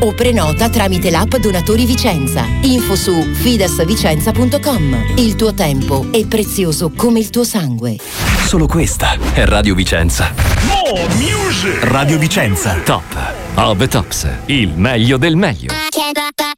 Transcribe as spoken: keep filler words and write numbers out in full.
o prenota tramite l'app Donatori Vicenza. Info su fidasvicenza punto com. Il tuo tempo è prezioso come il tuo sangue. Solo questa è Radio Vicenza. More music! Radio Vicenza. Top of the Tops. Il meglio del meglio. Can't